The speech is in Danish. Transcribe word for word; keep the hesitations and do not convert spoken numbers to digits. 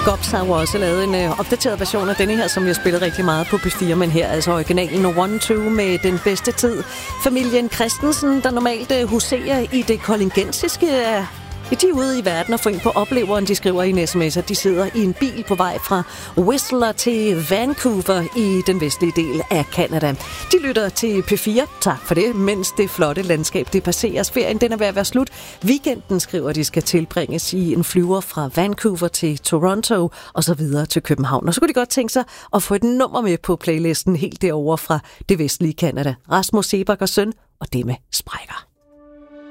Gops har jo også lavet en øh, opdateret version af denne her, som jeg spillede rigtig meget på P fire, men her altså originalen One Two med Den Bedste Tid. Familien Christensen, der normalt øh, huserer i det kollegensiske, er de er ude i verden og får ind på opleveren. De skriver i en sms'er, de sidder i en bil på vej fra Whistler til Vancouver i den vestlige del af Canada. De lytter til P fire, tak for det, mens det flotte landskab det passeres. Ferien den er ved at være slut. Weekenden, skriver de, skal tilbringes i en flyver fra Vancouver til Toronto og så videre til København. Og så kunne de godt tænke sig at få et nummer med på playlisten helt derovre fra det vestlige Canada. Rasmus Seebach og søn, og det med sprækker.